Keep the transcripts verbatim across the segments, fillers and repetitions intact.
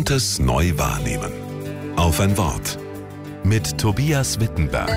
Gutes neu wahrnehmen. Auf ein Wort. Mit Tobias Wittenberg.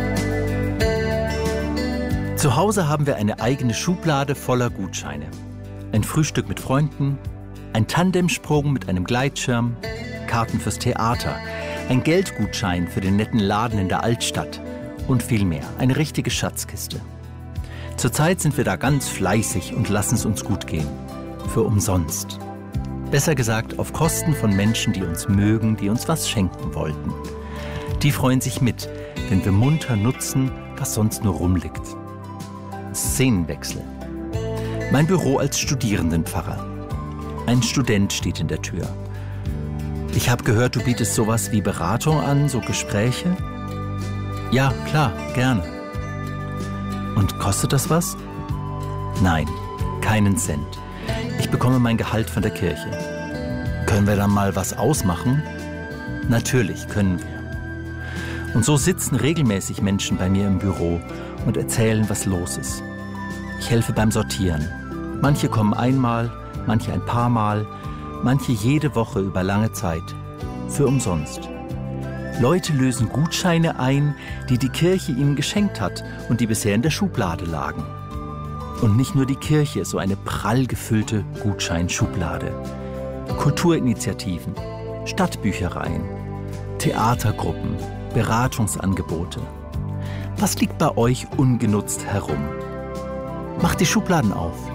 Zu Hause haben wir eine eigene Schublade voller Gutscheine. Ein Frühstück mit Freunden, ein Tandemsprung mit einem Gleitschirm, Karten fürs Theater, ein Geldgutschein für den netten Laden in der Altstadt und viel mehr. Eine richtige Schatzkiste. Zurzeit sind wir da ganz fleißig und lassen es uns gut gehen. Für umsonst. Besser gesagt, auf Kosten von Menschen, die uns mögen, die uns was schenken wollten. Die freuen sich mit, wenn wir munter nutzen, was sonst nur rumliegt. Szenenwechsel. Mein Büro als Studierendenpfarrer. Ein Student steht in der Tür. Ich habe gehört, du bietest sowas wie Beratung an, so Gespräche? Ja, klar, gerne. Und kostet das was? Nein, keinen Cent. Ich bekomme mein Gehalt von der Kirche. Können wir dann mal was ausmachen? Natürlich können wir. Und so sitzen regelmäßig Menschen bei mir im Büro und erzählen, was los ist. Ich helfe beim Sortieren. Manche kommen einmal, manche ein paar Mal, manche jede Woche über lange Zeit. Für umsonst. Leute lösen Gutscheine ein, die die Kirche ihnen geschenkt hat und die bisher in der Schublade lagen. Und nicht nur die Kirche ist so eine prall gefüllte Gutscheinschublade. Kulturinitiativen, Stadtbüchereien, Theatergruppen, Beratungsangebote. Was liegt bei euch ungenutzt herum? Macht die Schubladen auf.